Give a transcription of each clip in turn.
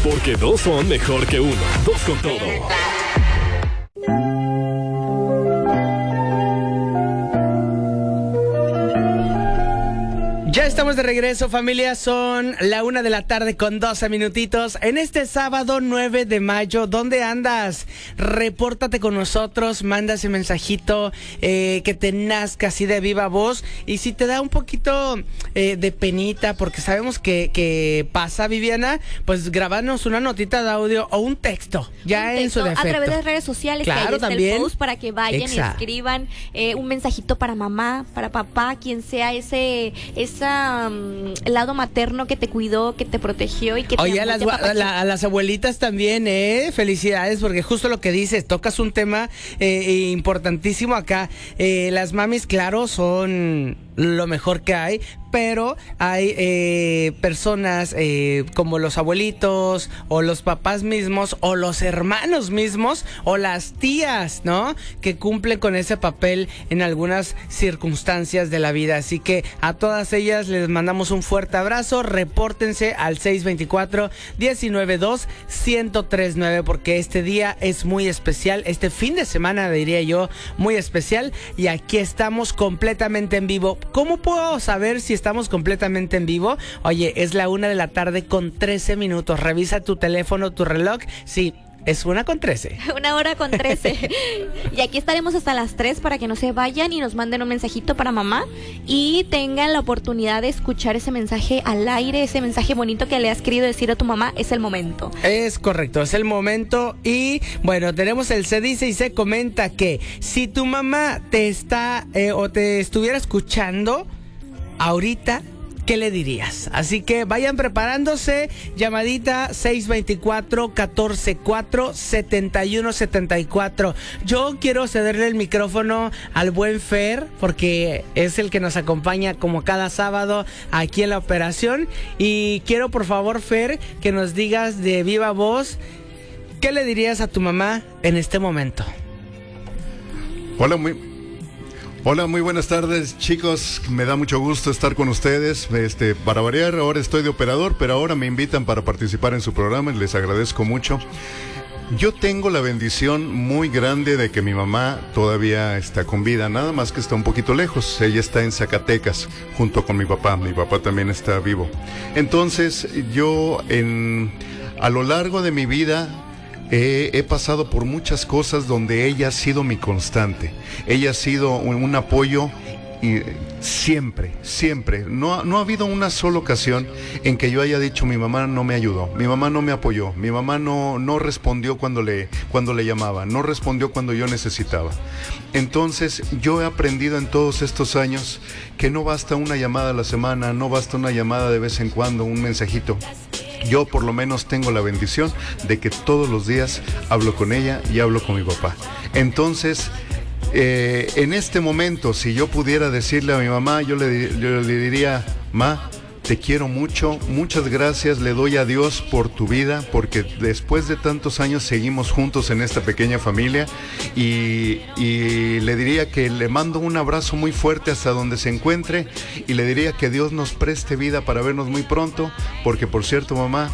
Porque dos son mejor que uno. Dos con todo. Ya estamos de regreso, familia. Son la 1:00 p.m. con 12 minutitos. En este sábado 9 de mayo, ¿dónde andas? Repórtate con nosotros, manda ese mensajito que te nazca así de viva voz. Y si te da un poquito de penita, porque sabemos que pasa, Viviana, pues grabarnos una notita de audio o un texto, ya en su defecto. A través de redes sociales, claro, que ahí está también. el post para que vayan y escriban un mensajito para mamá, para papá, quien sea ese lado materno que te cuidó, que te protegió y que te Oye, amó, a las abuelitas también, felicidades, porque justo lo que dices, tocas un tema importantísimo acá. Las mamis, claro, son lo mejor que hay, pero hay personas como los abuelitos o los papás mismos o los hermanos mismos o las tías, ¿no? Que cumplen con ese papel en algunas circunstancias de la vida. Así que a todas ellas les mandamos un fuerte abrazo. Repórtense al 624-192-1039 porque este día es muy especial, este fin de semana diría yo muy especial, y aquí estamos completamente en vivo. ¿Cómo puedo saber si estamos completamente en vivo? Oye, es la 1:00 con 13 minutos. Revisa tu teléfono, tu reloj. Sí, es 1:13. 1:13. Y aquí estaremos hasta las 3 para que no se vayan y nos manden un mensajito para mamá y tengan la oportunidad de escuchar ese mensaje al aire, ese mensaje bonito que le has querido decir a tu mamá. Es el momento. Es correcto, es el momento. Y bueno, tenemos el se dice y se comenta que si tu mamá te está o te estuviera escuchando ahorita, ¿qué le dirías? Así que vayan preparándose. Llamadita 624-144-7174. Yo quiero cederle el micrófono al buen Fer, porque es el que nos acompaña como cada sábado aquí en la operación. Y quiero, por favor, Fer, que nos digas de viva voz, ¿qué le dirías a tu mamá en este momento? Hola, muy buenas tardes, chicos. Me da mucho gusto estar con ustedes. Para variar, ahora estoy de operador, pero ahora me invitan para participar en su programa y les agradezco mucho. Yo tengo la bendición muy grande de que mi mamá todavía está con vida, nada más que está un poquito lejos. Ella está en Zacatecas junto con mi papá. Mi papá también está vivo. Entonces, yo a lo largo de mi vida he pasado por muchas cosas donde ella ha sido mi constante. Ella ha sido un apoyo y siempre. No ha habido una sola ocasión en que yo haya dicho mi mamá no me ayudó, mi mamá no me apoyó, mi mamá no respondió cuando le llamaba, no respondió cuando yo necesitaba. Entonces yo he aprendido en todos estos años que no basta una llamada a la semana, no basta una llamada de vez en cuando, un mensajito. Yo por lo menos tengo la bendición de que todos los días hablo con ella y hablo con mi papá. Entonces, en este momento, si yo pudiera decirle a mi mamá, yo le diría, Ma, te quiero mucho, muchas gracias, le doy a Dios por tu vida, porque después de tantos años seguimos juntos en esta pequeña familia, y le diría que le mando un abrazo muy fuerte hasta donde se encuentre, y le diría que Dios nos preste vida para vernos muy pronto, porque por cierto, mamá,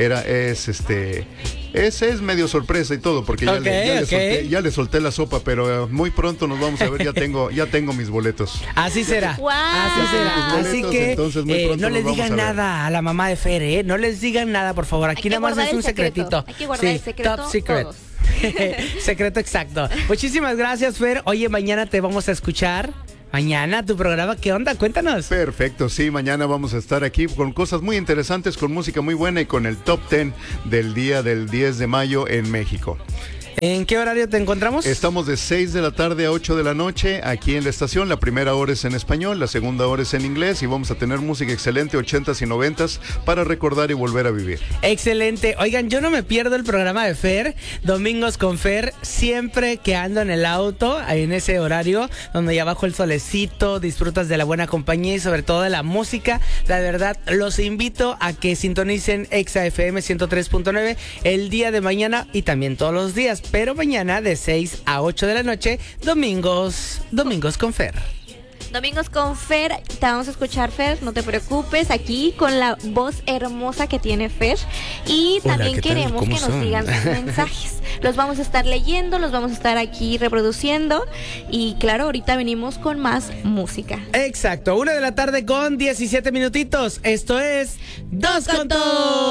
ese es medio sorpresa y todo, porque ya le solté la sopa, pero muy pronto nos vamos a ver, ya tengo mis boletos. Así será. Wow. Así será. Así que no les digan nada a la mamá de Fer, no les digan nada, por favor. Aquí nada más es un secretito. Hay que guardar el secreto. Top secret. Todos. Secreto exacto. Muchísimas gracias, Fer. Oye, mañana te vamos a escuchar. Mañana tu programa, ¿qué onda? Cuéntanos. Perfecto, sí, mañana vamos a estar aquí con cosas muy interesantes, con música muy buena y con el top 10 del día del 10 de mayo en México. ¿En qué horario te encontramos? Estamos de 6 de la tarde a 8 de la noche aquí en la estación. La primera hora es en español, la segunda hora es en inglés y vamos a tener música excelente, 80s y 90s para recordar y volver a vivir. Excelente. Oigan, yo no me pierdo el programa de Fer, Domingos con Fer, siempre que ando en el auto, en ese horario donde ya bajo el solecito, disfrutas de la buena compañía y sobre todo de la música. La verdad, los invito a que sintonicen Exa FM 103.9 el día de mañana y también todos los días. Pero mañana de 6 a 8 de la noche, Domingos con Fer. Domingos con Fer, te vamos a escuchar, Fer, no te preocupes, aquí con la voz hermosa que tiene Fer. Y Hola, también ¿qué tal? queremos ¿Cómo que nos son? digan sus mensajes. Los vamos a estar leyendo, los vamos a estar aquí reproduciendo. Y claro, ahorita venimos con más música. Exacto, 1 de la tarde con 17 minutitos. Esto es Dos con Todo.